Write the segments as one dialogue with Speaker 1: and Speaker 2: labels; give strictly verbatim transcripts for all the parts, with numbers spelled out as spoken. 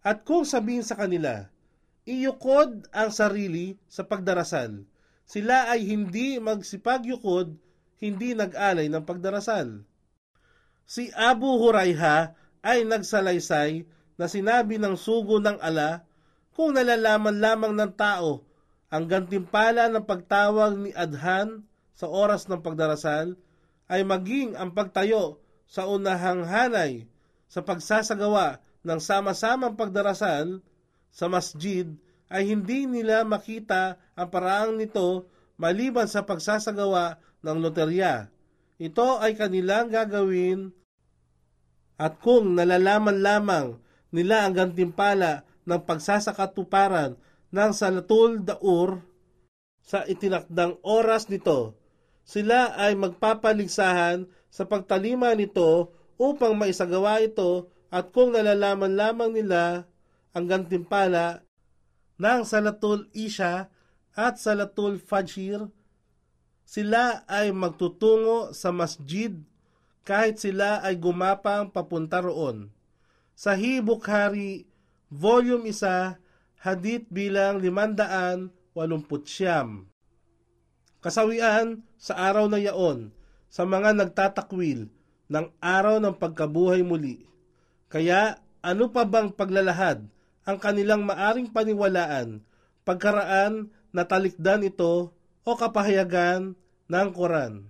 Speaker 1: At kung sabihin sa kanila, iyukod ang sarili sa pagdarasal, sila ay hindi magsipagyukod, hindi nag-alay ng pagdarasal. Si Abu Hurayha ay nagsalaysay na sinabi ng sugo ng ala, kung nalalaman lamang ng tao ang gantimpala ng pagtawag ni Adhan sa oras ng pagdarasal, ay maging ang pagtayo sa unahang hanay sa pagsasagawa ng sama-samang pagdarasal sa masjid, ay hindi nila makita ang paraang nito maliban sa pagsasagawa ng loterya. Ito ay kanilang gagawin, at kung nalalaman lamang nila ang gantimpala ng pagsasakatuparan ng Salatul Daur sa itinakdang oras nito, sila ay magpapaligsahan sa pagtalima nito upang maisagawa ito, at kung nalalaman lamang nila ang gantimpala ng Salatul Isha at Salatul Fajr, sila ay magtutungo sa masjid kahit sila ay gumapang papunta roon. Sahih Bukhari, Volume one, Hadith bilang limandaan walumput siyam. Kasawian sa araw na yaon sa mga nagtatakwil ng araw ng pagkabuhay muli. Kaya ano pa bang paglalahad ang kanilang maaring paniwalaan pagkaraan na talikdan ito o kapahayagan ng Quran?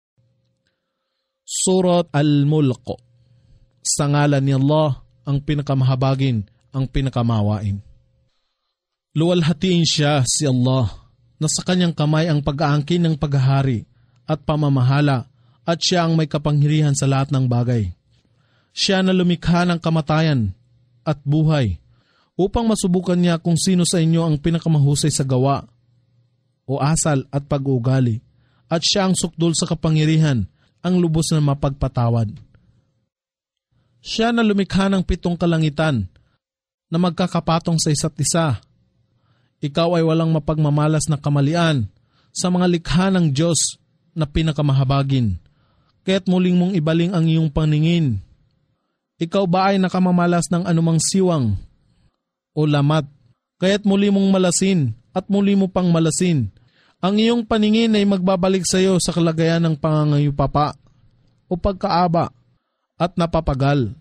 Speaker 2: Surat Al-Mulk. Sa ngalan ni Allah, ang pinakamahabagin, ang pinakamawain. Luwalhatiin siya si Allah na sa kanyang kamay ang pag-aangkin ng paghahari at pamamahala, at siya ang may kapangyarihan sa lahat ng bagay. Siya na lumikha ng kamatayan at buhay upang masubukan niya kung sino sa inyo ang pinakamahusay sa gawa o asal at pag-uugali, at siya ang sukdol sa kapangyarihan, ang lubos na mapagpatawad. Siya na lumikha ng pitong kalangitan na magkakapatong sa isa't isa. Ikaw ay walang mapagmamalas na kamalian sa mga likha ng Diyos na pinakamahabagin, kaya't muling mong ibaling ang iyong paningin. Ikaw ba ay nakamamalas ng anumang siwang o lamat, kaya't muli mong malasin at muli mo pang malasin? Ang iyong paningin ay magbabalik sa iyo sa kalagayan ng pangangayupapa o pagkaaba at napapagal.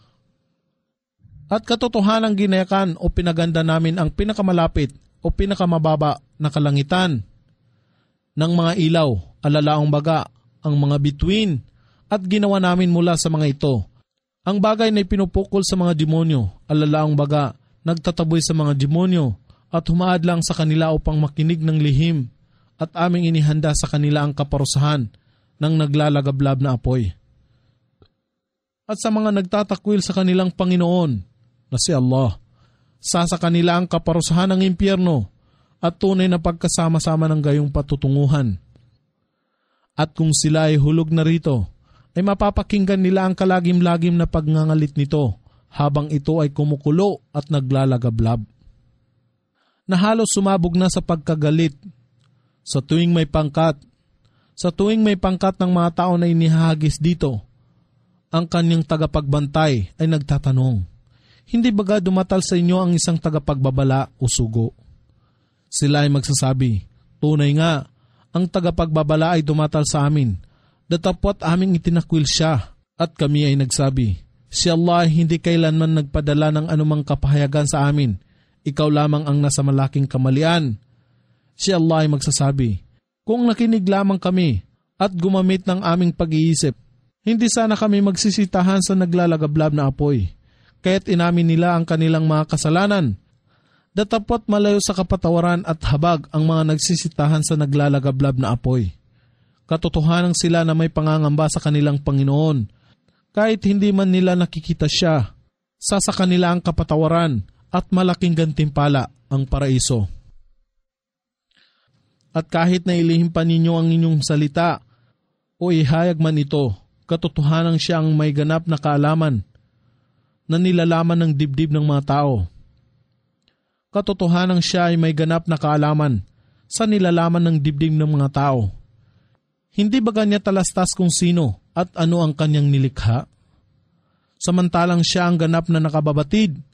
Speaker 2: At katotohanang ginayakan o pinaganda namin ang pinakamalapit o pinakamababa na kalangitan ng mga ilaw, alalaong baga, ang mga bituin, at ginawa namin mula sa mga ito ang bagay na pinupukol sa mga demonyo, alalaong baga, nagtataboy sa mga demonyo, at humaad lang sa kanila upang makinig ng lihim, at aming inihanda sa kanila ang kaparusahan ng naglalagablab na apoy. At sa mga nagtatakwil sa kanilang Panginoon na si Allah, sa sa kanila ang kaparusahan ng impyerno at tunay na pagkasama-sama ng gayong patutunguhan. At kung sila ay hulog na rito, ay mapapakinggan nila ang kalagim-lagim na pagngangalit nito habang ito ay kumukulo at naglalagablab, na halos sumabog na sa pagkagalit. Sa tuwing may pangkat, sa tuwing may pangkat ng mga tao na inihahagis dito, ang kanyang tagapagbantay ay nagtatanong, hindi baga dumatal sa inyo ang isang tagapagbabala o sugo? Sila ay magsasabi, tunay nga, ang tagapagbabala ay dumatal sa amin, datapwat aming itinakwil siya, at kami ay nagsabi, si Allah ay hindi kailanman nagpadala ng anumang kapahayagan sa amin, ikaw lamang ang nasa malaking kamalian. Si Allah ay magsasabi, kung nakinig lamang kami at gumamit ng aming pag-iisip, hindi sana kami magsisitahan sa naglalagablab na apoy, kaya't inamin nila ang kanilang mga kasalanan. Datapwat malayo sa kapatawaran at habag ang mga nagsisitahan sa naglalagablab na apoy. Katotohanan sila na may pangangamba sa kanilang Panginoon, kahit hindi man nila nakikita siya, sa sa kanila ang kapatawaran at malaking gantimpala ang paraiso. At kahit na ilihim pa ninyo ang inyong salita o ihayag man ito, katotohanan siya ang may ganap na kaalaman na nilalaman ng dibdib ng mga tao. Katotohanan siya ay may ganap na kaalaman sa nilalaman ng dibdib ng mga tao. Hindi ba kanya talastas kung sino at ano ang kanyang nilikha? Samantalang siya ang ganap na nakababatid